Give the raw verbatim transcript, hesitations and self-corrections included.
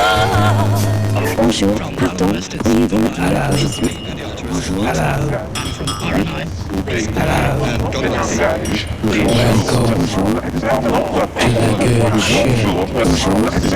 Bonjour, pardon, pourriez-vous me dire la position? Bonjour. Hello. Hello. Bonjour. Welcome Bonjour. to the good ship. Bonjour.